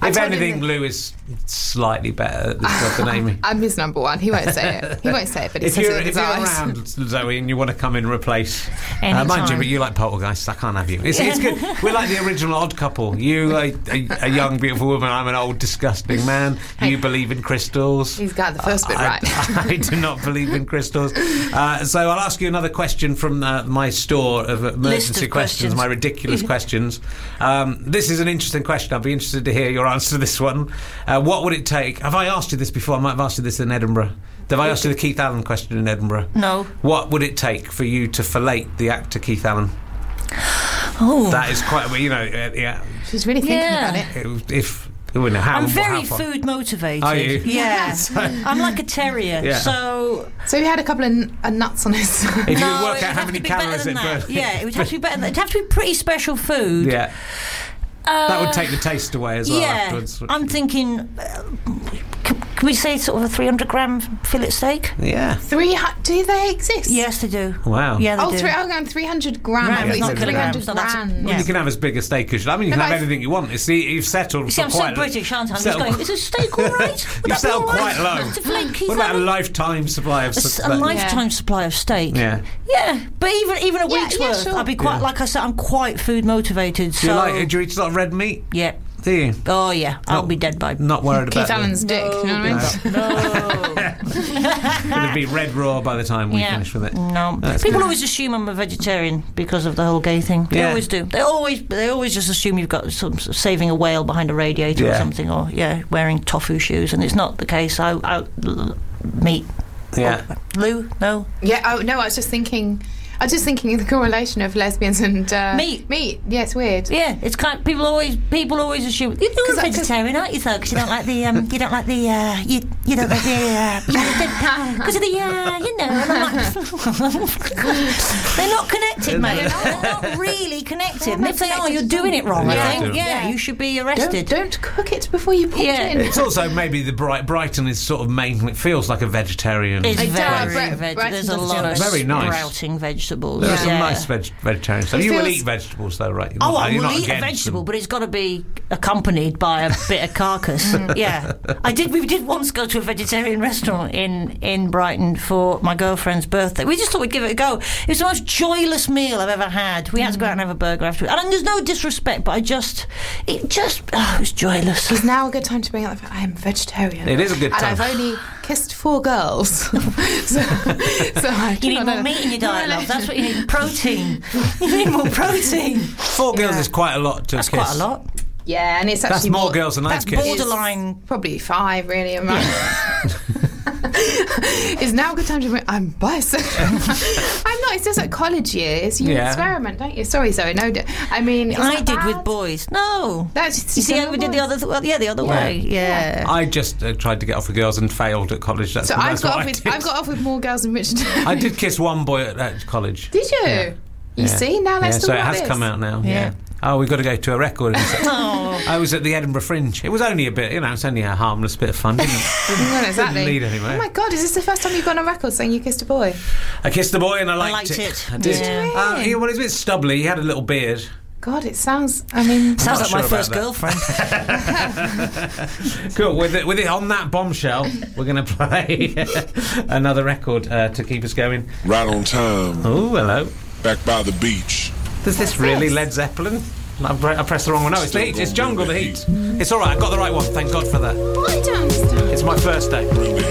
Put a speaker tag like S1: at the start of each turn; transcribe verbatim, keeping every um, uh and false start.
S1: If
S2: told him
S1: anything,
S2: that-
S1: Lou is slightly better at this job than Amy.
S2: I'm his number one. He won't say it. He won't say it, but he
S1: If
S2: says
S1: you're,
S2: it with
S1: if
S2: his
S1: you're
S2: eyes.
S1: around, Zoe, and you want to come in and replace, uh,
S3: Anytime.
S1: mind you, but you like poltergeists, I can't have you. It's, it's good. We're like the original Odd Couple. You, a, a, a young, beautiful woman. I'm an old, disgusting man. You believe in crystals.
S2: He's got the first bit
S1: I,
S2: right.
S1: I do not believe in crystals. Uh, so I'll ask you another question from uh, my store of emergency
S3: of
S1: questions,
S3: questions.
S1: my ridiculous questions. Um, this is an interesting question. I'll be interested to hear your answer to this one. Uh, what would it take? Have I asked you this before? I might have asked you this in Edinburgh. Have I asked you the Keith Allen question in Edinburgh?
S3: No.
S1: What would it take for you to fillet the actor Keith Allen?
S3: Oh.
S1: That is quite, you know, uh, yeah.
S2: She's really thinking
S3: Yeah.
S2: about it.
S1: It- If, oh, no, how,
S3: I'm very
S1: how far?
S3: food motivated.
S1: Are you?
S3: Yeah.
S1: So-
S3: I'm like a terrier.
S1: Yeah.
S3: So
S2: So he had a couple of n- uh, nuts on his.
S1: If you
S3: no,
S1: work
S3: it
S1: out
S3: would
S1: how
S3: have
S1: many
S3: to be better
S1: calories
S3: than
S1: it
S3: that.
S1: burns.
S3: Yeah, it would have to be better. Than, it'd have to be pretty special food.
S1: Yeah.
S3: Uh,
S1: That would take the taste away as well
S3: yeah,
S1: afterwards.
S3: I'm thinking. Uh, can, can we say sort of a three hundred gram fillet steak?
S1: Yeah.
S2: Three hu- do they exist?
S3: Yes, they do.
S1: Wow.
S3: Yeah, they
S2: Oh,
S3: do.
S2: three, oh, going three hundred grams.
S3: Grams,
S2: At least
S1: not
S2: three hundred
S3: kilograms. No, that's-
S2: grams.
S1: Well,
S3: yeah.
S1: you can have as big a steak as you. I mean, you can
S2: No,
S1: have
S2: but I-
S1: anything you want. It's the, you've settled.
S3: See,
S1: for
S3: I'm so
S1: quite
S3: British, aren't I? I'm just
S1: settled-
S3: going, is a steak all right? Would
S1: You've
S3: that be
S1: settled
S3: all right?
S1: quite low.
S3: To fillet Keith
S1: What about a
S3: Allen?
S1: lifetime supply of
S3: A, s-
S1: steak?
S3: a lifetime supply of steak.
S1: Yeah.
S3: Yeah, but even even a
S2: Yeah,
S3: week's
S2: yeah,
S3: worth,
S2: sure.
S3: I'd be quite.
S1: Yeah.
S3: Like I said, I'm quite food motivated.
S1: Do
S3: So
S1: you like? Do you eat a lot of red meat?
S3: yeah.
S1: Do you?
S3: Oh yeah, I'll
S1: Not-
S3: be dead by.
S1: Not worried about
S2: Keith Allen's dick. You know what I mean?
S3: No.
S1: It'll be red raw by the time we
S3: Yeah.
S1: finish with it.
S3: No,
S1: That's
S3: people
S1: good.
S3: always assume I'm a vegetarian because of the whole gay thing. They
S1: Yeah.
S3: always do. They always, they always just assume you've got some saving a whale behind a radiator or
S1: Yeah.
S3: something, or yeah, wearing tofu shoes, and it's not the case. I, I meat.
S1: Yeah.
S3: Oh, Lou, no.
S2: Yeah. Oh no, I was just thinking. I was just thinking of the correlation of lesbians and uh,
S3: Meat.
S2: Meat. Yeah, it's weird.
S3: Yeah, it's kind. Of, people always, people always assume you're
S2: Cause
S3: a
S2: I- 'cause-
S3: vegetarian, aren't you? Though, because you don't like the, um, you don't like the, uh, you, you don't like the, uh, because of the, uh, you know. And I'm like, they're not connected, mate. They're not really connected. And if they are, you're doing it wrong.
S1: Yeah,
S3: I think.
S1: do.
S3: Yeah,
S2: Yeah.
S3: you should be
S2: Don't,
S3: arrested.
S2: don't cook it before you put
S3: Yeah.
S2: it in.
S1: It's also maybe the Bright Brighton is sort of main. It feels like a vegetarian.
S3: It's
S2: I don't
S3: very,
S2: like Bre-
S3: veg-
S2: Brighton
S3: there's a
S2: doesn't
S3: lot
S2: do
S3: of
S2: it.
S1: Very nice.
S3: sprouting vegetables.
S1: There are some
S3: yeah.
S1: nice veg- vegetarians. So
S2: It
S1: you will
S2: feels-
S1: eat vegetables, though, right? You're
S3: Oh,
S1: not-
S3: I
S1: you're
S3: will
S1: not
S3: eat a
S1: against
S3: vegetable,
S1: them.
S3: but it's got to be accompanied by a bit of carcass. Yeah, I did. We did once go to a vegetarian restaurant in in Brighton for my girlfriend's birthday. We just thought we'd give it a go. It was the most joyless meal I've ever had. We had to go out and have a burger afterwards. And there's no disrespect, but I just, it just, oh, it was joyless.
S2: Is now a good time to bring up the fact I am vegetarian.
S1: It is a good
S2: and
S1: time.
S2: I've only kissed four girls. so, so I do
S3: You need
S2: not
S3: more
S2: know.
S3: meat in your diet,
S2: No, no.
S3: love. That's what you need. Protein. You need more protein.
S1: Four girls
S2: Yeah.
S1: is quite a lot to
S3: That's
S1: kiss.
S3: quite a lot.
S2: Yeah, and it's actually
S1: That's more girls than I've
S3: That's
S1: kissed.
S3: borderline.
S2: Probably five, really. I'm like, is now a good time to bring... I'm bisexual. I'm not. It's just at college years. You
S1: Yeah.
S2: experiment, don't you? Sorry, sorry. No, d- I mean... is
S3: I
S2: that
S3: did
S2: bad?
S3: with boys. No.
S2: That's just
S3: You see,
S2: how
S3: we
S2: it
S3: did the
S2: was.
S3: other. Th- well, yeah, the other way. Yeah.
S1: I just uh, tried to get off with girls and failed at college. That's,
S2: So I've
S1: that's
S2: got,
S1: what
S2: off
S1: I
S2: with,
S1: did.
S2: I've got off with more girls than Richard.
S1: I did kiss one boy at, at college.
S2: Did you?
S1: Yeah.
S2: You
S1: Yeah.
S2: see? Now let's
S1: yeah,
S2: talk
S1: so it
S2: about
S1: has
S2: this.
S1: come out now.
S3: Yeah.
S1: Yeah. Oh, we've got to go to a record.
S3: Oh.
S1: I was at the Edinburgh Fringe. It was only a bit, you know, it's only a harmless bit of fun, didn't it?
S2: Well, exactly.
S1: Didn't lead anywhere.
S2: Oh my God, is this the first time you've gone on record saying you kissed a boy?
S1: I kissed the boy and I liked,
S3: liked it.
S1: I did.
S3: Yeah.
S1: Uh, yeah, well, he was a bit stubbly. He had a little beard.
S2: God, it sounds... I mean...
S3: Sounds
S1: not
S3: like my
S1: sure
S3: first
S1: about
S3: girlfriend.
S1: Cool. With it, with it on that bombshell, we're going to play another record uh, to keep us going.
S4: Right on time,
S1: Oh, hello.
S4: back by the beach.
S1: Does this really Led Zeppelin? I, pre- I pressed the wrong one. No, it's the Heat. It's Jungle, the Heat. It's all right. I got the right one. Thank God for that.
S2: I don't understand.
S1: It's my first day.
S4: Bring the